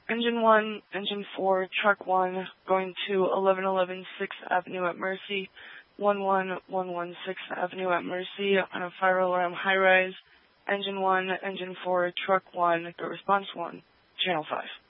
Engine 1, Engine 4, Truck 1, going to 1111 6th Avenue at Mercy, 11116 6th Avenue at Mercy on a fire alarm high-rise. Engine 1, Engine 4, Truck 1, the response 1, Channel 5.